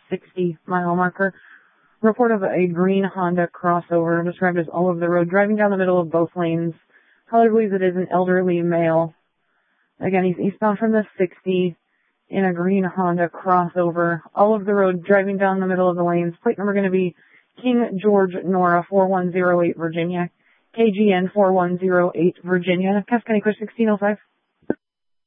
60-mile marker. Report of a green Honda crossover described as all over the road, driving down the middle of both lanes. Caller believes it is an elderly male. Again, he's eastbound from the 60 in a green Honda crossover, all over the road, driving down the middle of the lanes. Plate number going to be King George Nora 4108 Virginia, KGN 4108 Virginia, Cass County Code 1605.